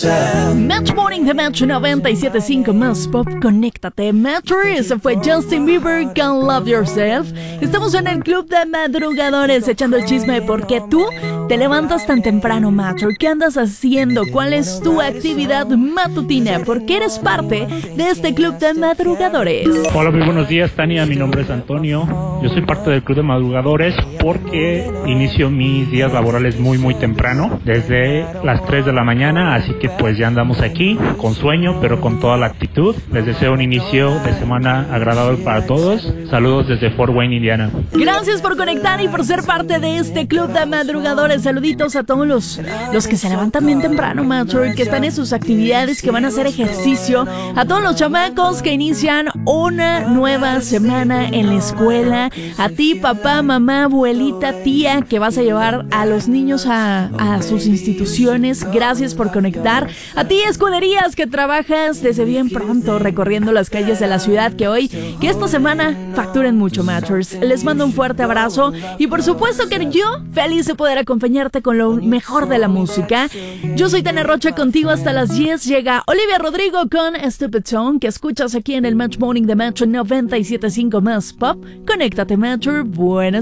Match Morning de Match 97.5 más pop, conéctate. Matcher, ese fue Justin Bieber, Can't Love Yourself. Estamos en el club de madrugadores echando el chisme de por qué tú te levantas tan temprano, Matcher. ¿Qué andas haciendo? ¿Cuál es tu actividad matutina? ¿Por qué eres parte de este club de madrugadores? Hola, muy buenos días, Tania. Mi nombre es Antonio. Yo soy parte del club de madrugadores porque inicio mis días laborales muy temprano, desde las 3 de la mañana, así que pues ya andamos aquí, con sueño, pero con toda la actitud. Les deseo un inicio de semana agradable para todos. Saludos desde Fort Wayne, Indiana. Gracias por conectar y por ser parte de este club de madrugadores. Saluditos a todos los que se levantan bien temprano, Matcher, que están en sus actividades, que van a hacer ejercicio. A todos los chamacos que inician una nueva semana en la escuela. A ti, papá, mamá, abuelita, tía, que vas a llevar a los niños a sus instituciones. Gracias por conectar. A ti, escuderías, que trabajas desde bien pronto recorriendo las calles de la ciudad, que esta semana facturen mucho, Matchers. Les mando un fuerte abrazo y por supuesto que yo feliz de poder acompañarte con lo mejor de la música. Yo soy Tania Rocha, contigo hasta las 10. Llega Olivia Rodrigo con Stupid Song, que escuchas aquí en el Match Morning de Match 97.5 más pop. Conéctate, Matcher. Buenas